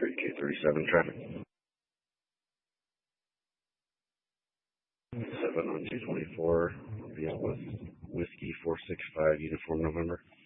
3K37 traffic. 7 on 224, via Whiskey 465, Uniform November.